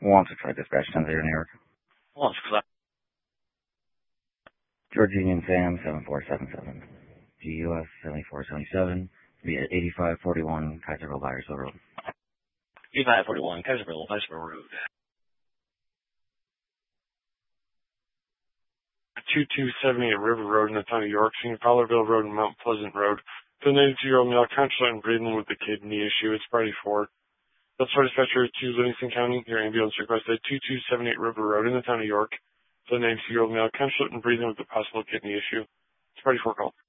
Want to try dispatch 10 New York. Launch class. George Union Sam 7477. GUS 7477. Be at 8541 Kaiserville Byersville Road. 8541 Kaiserville Byersville Road. 2278 River Road in the town of York, St. Fowlerville Road and Mount Pleasant Road. The 92-year-old male conscious and breathing with the kidney issue. It's Friday 4. That's for dispatcher to Livingston County. Your ambulance requested 2278 River Road in the town of York. The 92-year-old male conscious and breathing with a possible kidney issue. It's Friday 4 call.